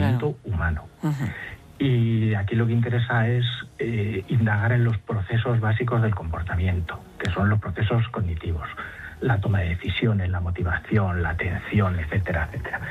comportamiento humano. Ujú. Y aquí lo que interesa es indagar en los procesos básicos del comportamiento, que son los procesos cognitivos, la toma de decisiones, la motivación, la atención, etcétera, etcétera.